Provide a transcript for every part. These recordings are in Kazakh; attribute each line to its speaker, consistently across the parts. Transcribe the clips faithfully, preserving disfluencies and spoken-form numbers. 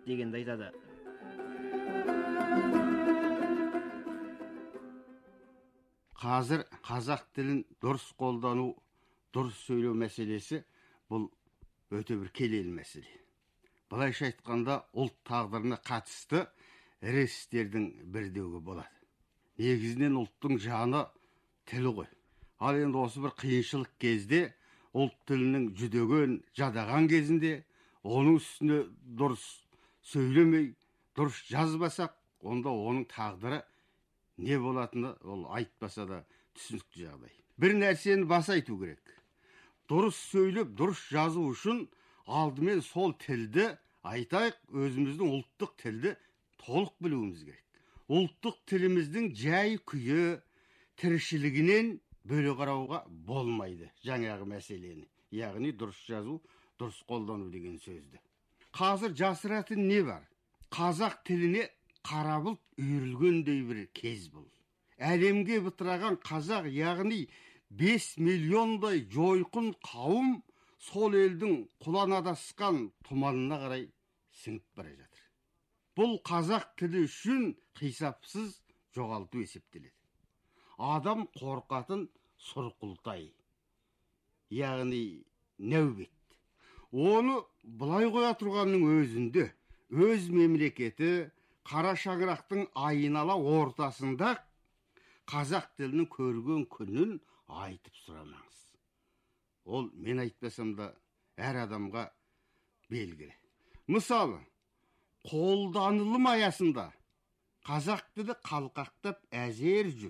Speaker 1: дегенді айтады.
Speaker 2: Қазір қазақ тілін дұрыс қолдану, дұрыс сөйлеу мәселесі бұл өте бір келелі мәселе. Былайша айтқанда ұлт тағдырына қатысты ірі істердің бірдеуі болады. Негізінен ұлттың жаны тілі ғой. Ал енді осы бір қиыншылық кезде ұлт тілінің жүдеген, жадаған кезінде оның үстіне дұрыс сөйлемей, дұрыс жазбасақ, онда оның тағдыры не болатыны ол айтпаса да түсінікті жағдай. Бір нәрсені баса айту керек. Дұрыс сөйлеп, дұрыс жазу үшін алдымен сол тілді айтайық, өзіміздің ұлттық тілді толық білуіміз керек. Ұлттық тіліміздің жай күйі, тіршілігінен бөле қарауға болмайды жаңағы мәселені. Яғни дұрыс жазу, дұрыс қолдану деген сөзді. Қазір жасыратын не бар? Қазақ тіліне қара бұлт үйірілгендей бір кез бұл. Әлемге бытыраған қазақ, яғни бес миллиондай жойқын қауым сол елдің құлан адасқан тұманына қарай сіңіп бара жатыр. Бұл қазақ тілі үшін қисапсыз жоғалту есептеледі. Адам қорқатын сұрқылтай, яғни нәубет. Оны бұлай қоя тұрғанның өзінде, өз мемлекеті қара шаңырақтың айнала ортасында қазақ тілінің көрген күнін айтып сұрамаңыз. Ол мен айтпасам да әр адамға белгілі. Мысалы, қолданылым аясында қазақ тілі қалқақтап әзер жүр.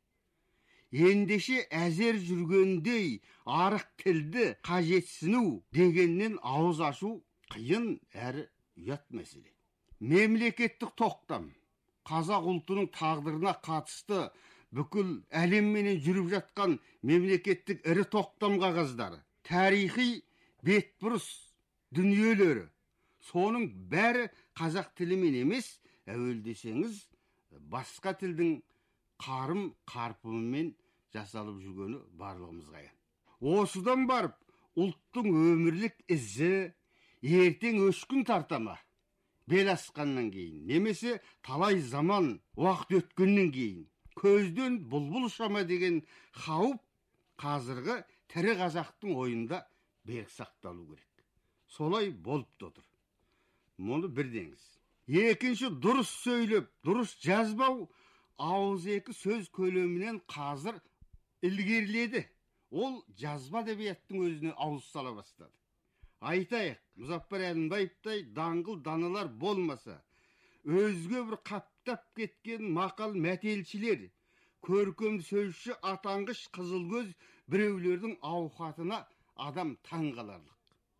Speaker 2: Ендеше әзер жүргендей арық тілді қажетсіну дегеннен ауыз ашу қиын әрі ұят мәселе. Мемлекеттік тоқтам қазақ ұлтының тағдырына қатысты бүкіл әлемменен жүріп жатқан мемлекеттік ірі тоқтам қағаздары, тарихи бетбұрыс дүниелері, соның бәрі қазақ тілімен емес, әуелдесеңіз басқа тілдің қарым қарпымымен жасалып жүргені барлығымызға аян. Осыдан барып ұлттың өмірлік ізі ертең өшкін тартама бел асқаннан кейін, немесе талай заман уақыт өткеннен кейін көзден бұлбұл шама деген қауіп қазіргі тірі қазақтың ойында берік сақталу керек. Солай болып отыр. Мұны бірдеңіз. Екінші, дұрыс сөйлеп, дұрыс жазбау ауыз екі сөз көлемінен қазір ілгеріледі. Ол жазба әдебиеттің өзіне ауыз сала бастады. Айтайық, Мұзаффар Әлімбаевтай даңғыл даналар болмаса, өзге бір қаптап кеткен мақал мәтелшілер, көркем сөзші атанғыш қызылгөз біреулердің ауқатына адам таң қаларлық.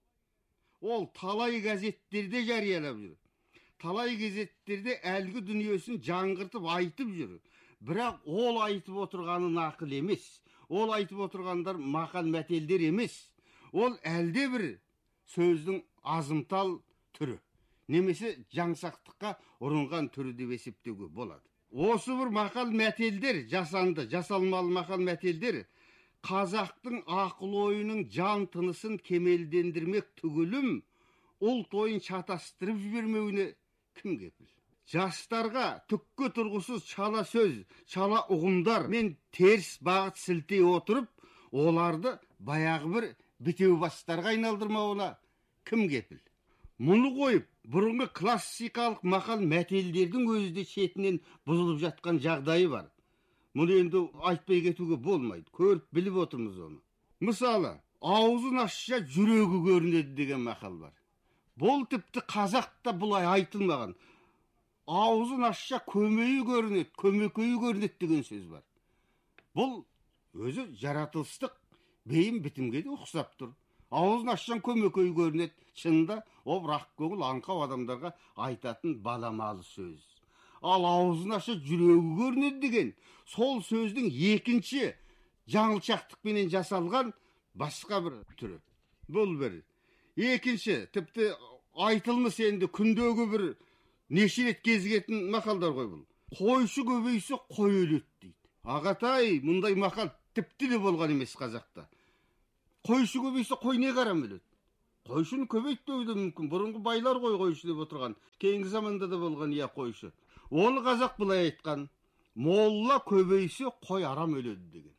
Speaker 2: Ол талай газеттерде жариялап жүр. Талай газеттерде әлгі дүниесін жаңғыртып айтып жүр. Бірақ ол айтып отырғаны нақыл емес. Ол айтып отырғандар мақал мәтелдер емес. Ол әлде бір сөздің азымтал түрі, немесе жаңсақтыққа ұрынған түрі деп есептеуге болады. Осы бір мақал мәтелдер, жасанды, жасалмалы мақал мәтелдер қазақтың ақыл ойының жан тынысын кемелдендірмек түгілім ұлт ойын шатастырып жібермеуіне кім кепіл? Жастарға түкке тұрғысыз шала сөз, шала ұғымдар мен теріс бағыт сілтей отырып, оларды баяғы бір бітеу бастарға айналдырмауына кім кепіл? Мұны қойып, бұрынғы классикалық мақал мәтелдердің өзі де шетінен бұзылып жатқан жағдайы бар. Мұны енді айтпай кетуге болмайды. Көріп біліп отырмыз оны. Мысалы, аузын ашса жүрегі көрінеді деген мақал бар. Бұл тіпті қазақта бұлай айтылмаған. Аузын ашса көмейі көрінеді, көмекейі көрінеді деген сөз бар. Бұл өзі жаратылыстық бейім бітімге де ұқсап тұр. Аузын ашсан көмекейі көрінеді. Шынында ол рақ көңіл аңқау адамдарға айтатын баламалы сөз. Ал аузын ашса жүрегі көрінеді деген сол сөздің екінші жаңылшақтықпенен жасалған басқа бір түрі. Бұл бір. Екінші, тіпті айтылмыс енді күндегі бір неше рет кезігетін мақалдар ғой бұл. Қойшы көбейсе қой өледі дейді. Ағатай, мұндай мақал тіпті де болған емес қазақта. Қойшы көбейсе қой не қарам өледі? Қойшыны көбейтпеуі де мүмкін. Бұрынғы байлар ғой қойшы деп отырған. Кейінгі заманда да болған иә қойшы. Оны қазақ былай айтқан: молла көбейсе қой арам өледі деген.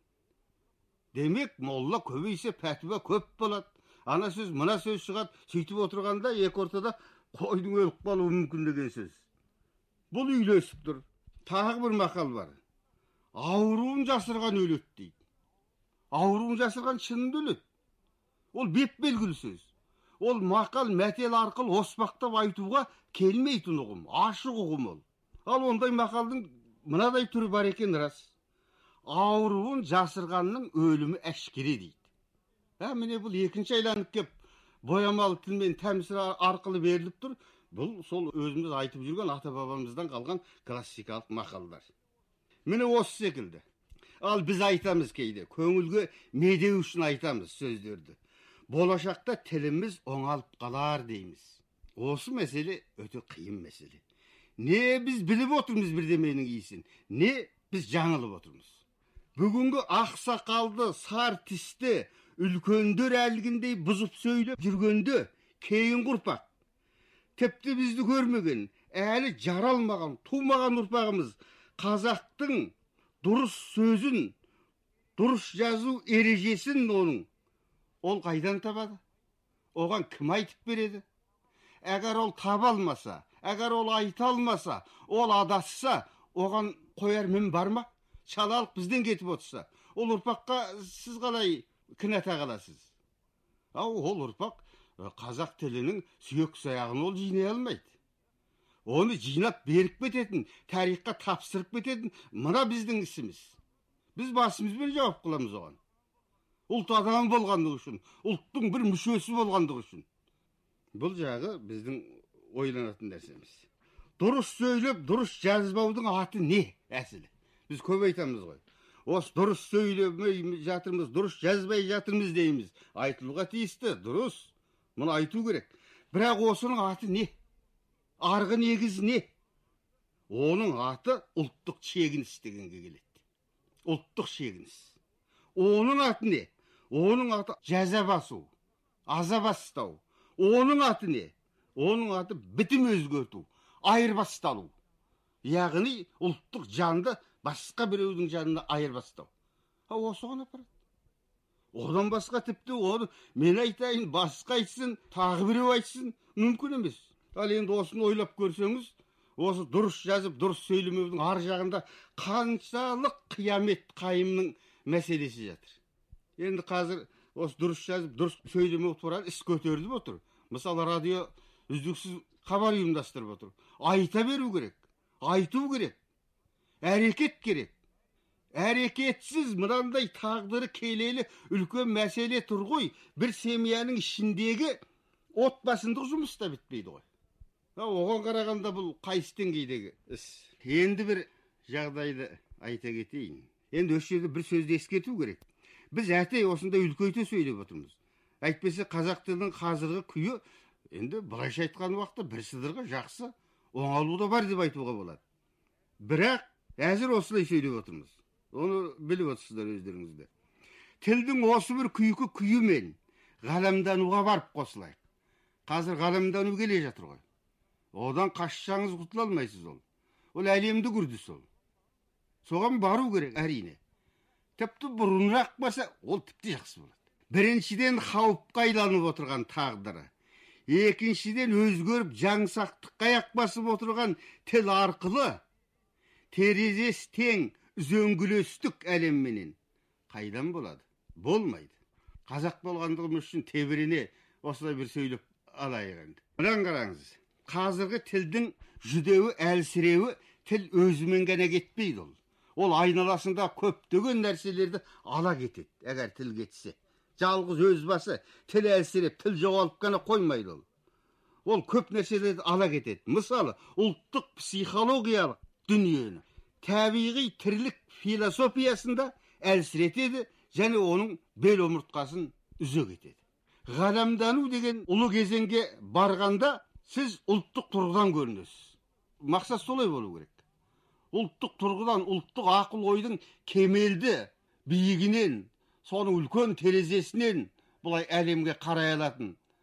Speaker 2: Демек, молла көбейсе пәтуа көп болады. Ана сөз, мына сөз шығады. Сөйтіп отырғанда екі ортада қойдың өліп қалуы мүмкін деген сөз. Бұл үйлесіп тұр. Тағы бір мақал бар: ауруын жасырған өледі дейді. Ауруын жасырған шынында өледі. Ол беп белгілі сөз. Ол мақал мәтел арқылы оспақтап айтуға келмейтін ұғым, ашық ұғым ол. Ал ондай мақалдың мынадай түрі бар екен рас: ауруын жасырғанның өлімі әшкере дейді. Ә, міне бұл екінші айланып кеп боямалы тілмен тәмсір арқылы беріліп тұр. Бұл сол өзіміз айтып жүрген ата бабамыздан қалған классикалық мақалдар. Міне осы секілді. Ал біз айтамыз кейде, көңілге медеу үшін айтамыз сөздерді. Болашақта тіліміз оңалып қалар дейміз. Осы мәселе өте қиын мәселе. Не біз біліп отырмыз бірдеменің исін, не біз жаңылып отырмыз. Бүгінгі ақсақалды, сар тісті үлкендер әлгіндей бұзып сөйлеп жүргенде кейін ұрпақ, тіпті бізді көрмеген, әлі жаралмаған, тумаған ұрпағымыз қазақтың дұрыс сөзін, дұрыс жазу ережесін оның ол қайдан табады? Оған кім айтып береді? Әгер ол таба алмаса, әгер ол айта алмаса, ол адасса, оған қояр мін бар ма? Шалалық бізден кетіп отырса, ол ұрпаққа сіз қалай кінә тағыласыз? Ау, ол ұрпақ қазақ тілінің сүйек саяғын ол жинай алмайды. Оны жинап беріп кететін, тарихқа тапсырып кететін мына біздің ісіміз. Біз басымызбен жауап қыламыз оған. Ұлт адам болғандығы үшін, ұлттың бір мүшесі болғандығы үшін. Бұл жағы біздің ойланатын нәрсеміз. Дұрыс сөйлеп, дұрыс жазбаудың аты не әсілі? Біз көп айтамыз ғой. Осы дұрыс сөйлемей жатырмыз, дұрыс жазбай жатырмыз дейміз. Айтылуға тиісті, дұрыс. Мұны айту керек. Бірақ осының аты не? Арғы негіз не? Оның аты ұлттық шегініс дегенге келеді. Ұлттық шегініс. Оның аты не? Оның аты жаза басу, аза бастау. Оның аты не? Оның аты бітім өзгерту, айырбасталу. Яғни ұлттық жанды басқа біреудің жанына айырбастау. А осыған апарады. Одан басқа тіпті оны мен айтайын, басқа айтсын, тағы біреу айтсын, мүмкін емес. Ал енді осыны ойлап көрсеңіз, осы дұрыс жазып, дұрыс сөйлемеудің ар жағында қаншалық қиямет қайымның мәселесі жатыр. Енді қазір осы дұрыс жазып, дұрыс сөйлемеу туралы іс көтеріліп отыр. Мысалы, радио үздіксіз хабар ұйымдастырып отыр. Айта беру керек, айту керек, әрекет керек. Әрекетсіз мынандай тағдыры келелі үлкен мәселе тұр ғой, бір семьяның ішіндегі отбасындық жұмыс та бітпейді ғой. Оған қарағанда бұл қайсы деңгейдегі іс. Енді бір жағдайды айта кетейін. Енді осы жерде бір сөзді ескерту керек. Біз әтей осындай үлкейте сөйлеп отырмыз. Әйтпесе қазақ тілінің қазіргі күйі, енді былайша айтқан уақытта бір сыдырғы жақсы, оңалу да бар деп айтуға болады. Бірақ әзір осылай сөйлеп отырмыз. Оны біліп отырсыздар өздеріңізді. Тілдің осы бір күйкі күйімен ғаламдануға барып қосылайық. Қазір ғаламдану келе жатыр ғой. Одан қашсаңыз құтыла алмайсыз ол. Ол әлемді үрдіс ол. Соған бару керек әрине. Тіпті бұрынырақ болса, ол тіпті жақсы болады. Біріншіден қауіпке айланып отырған тағдыры. Екіншіден өзгеріп жаңсақтыққа аяқ басып отырған тіл арқылы терезесі тең үзеңгілестік әлемменен қайдан болады? Болмайды. Қазақ болғандығым үшін тебірене осылай бір сөйлеп алайық енді. Мынан қараңыз. Қазіргі тілдің жүдеуі, әлсіреуі тіл өзімен ғана кетпейді ол. Ол айналасында көптеген нәрселерді ала кетеді, әгер тіл кетсе. Жалғыз өз басы тіл әлсіреп, тіл жоғалып қана қоймайды ол. Ол көп нәрселерді ала кетеді. Мысалы, ұлттық психологиялық дүниені табиғи тірлік философиясында әлсіретеді және оның бел омыртқасын үзе кетеді. Ғаламдану деген ұлы кезеңге барғанда сіз ұлттық тұрғыдан көрінесіз. Мақсат солай болу керек. Ұлттық тұрғыдан, ұлттық ақыл ойдың кемелді биігінен, соның үлкен терезесінен бұлай әлемге қарай алатын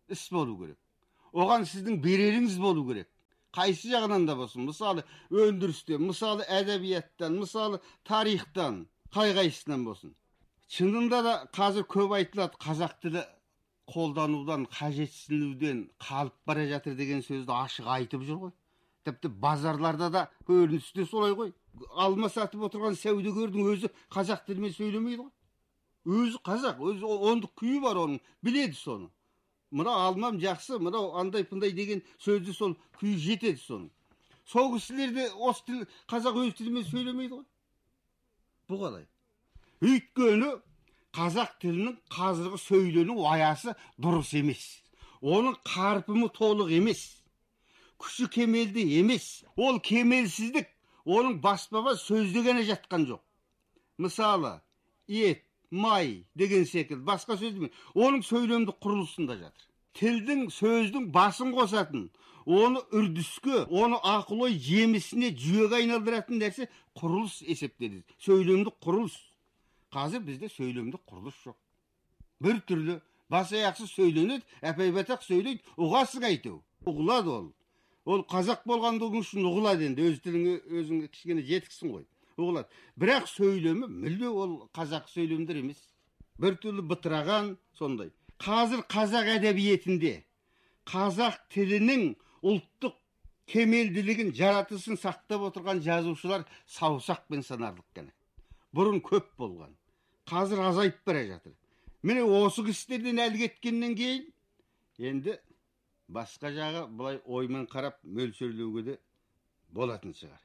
Speaker 2: іс болу керек. Оған сіздің береріңіз болу керек. Қайсы жағынан да болсын. Мысалы, өндірістен, мысалы, әдебиеттен, мысалы, тарихтан, қай-қайсынан болсын. Шынында да қазір көп айтылады, қазақ тілі қолданудан, қажетсінуден қалып бара жатыр деген сөзді ашық айтып жүр ғой. Тіпті базарларда да көріністе солай ғой. Алма сатып отырған сәудегердің өзі қазақ тілімен сөйлемейді ғой. Өзі қазақ, өзі ондық күйі бар оның, біледі соны. Мына алмам жақсы, мына андай пындай деген сөзді сол күйі жетеді соны. Сол кісілерде осы тіл, қазақ өз тілімен сөйлемейді ғой. Бұл қалай? Өйткені қазақ тілінің қазіргі сөйлену аясы дұрыс емес. Оның қарпымы толық емес. Күші кемелді емес. Ол кемелсіздік, оның баспаба сөздегені жатқан жоқ. Мысалы, ет, май деген секілді, басқа сөздеме, оның сөйлемдік құрылысында жатыр. Тілдің, сөздің басын қосатын, оны үрдіске, оны ақыл-ой жемісіне жүйеге айналдыратын нәрсе құрылыс есептеледі. Сөйлемдік құрылыс. Қазір бізде сөйлемдік құрылыс жоқ. Бір түрлі бас аяқсыз сөйленеді, әпай-батақ сөйлейді, ұғасың айту. Ұғылады ол. Ол қазақ болғандығың үшін ұғылады енді, өз тіліңе өзіңе кішкене жетіксің ғой. Ұғылады. Бірақ сөйлемі мүлде ол қазақ сөйлемдер емес. Бір түрлі бытыраған сондай. Қазір қазақ әдебиетінде қазақ тілінің ұлттық кемелділігін, жаратылысын сақтап отырған жазушылар саусақпен санарлық қана. Бұрын көп болған. Қазір азайып бара жатыр. Міне осы кісілерден әлі кеткеннен кейін енді басқа жағы бұлай оймен қарап мөлшерлеуге де болатын шығар.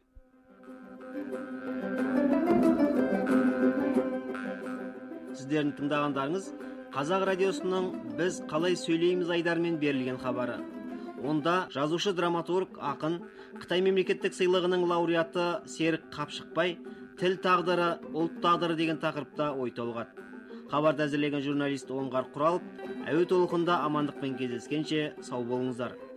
Speaker 1: Сіздердің тыңдағандарыңыз Қазақ радиосының «Біз қалай сөйлейміз» айдарымен берілген хабары. Онда жазушы драматург, ақын, Қытай мемлекеттік сыйлығының лауреаты Серік Қапшықбай «Тіл тағдыры, ұлт тағдыры» деген тақырыпта ой толғады. Хабарды әзірлеген журналист Оңғар Құралов, әуе толқында амандықпен кездескенше сау болыңыздар.